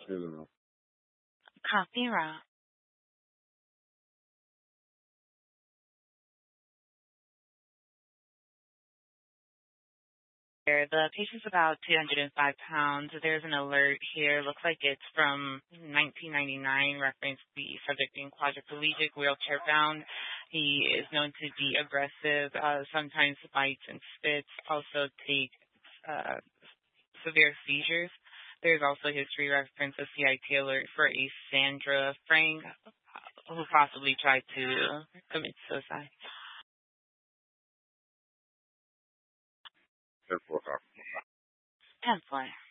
Copy route. The patient's about 205 pounds. There's an alert here. Looks like it's from 1999. Reference the subject being quadriplegic, wheelchair bound. He is known to be aggressive, sometimes bites and spits, also take severe seizures. There's also history reference, a CIT alert for a Sandra Frank who possibly tried to commit suicide. 10 floor.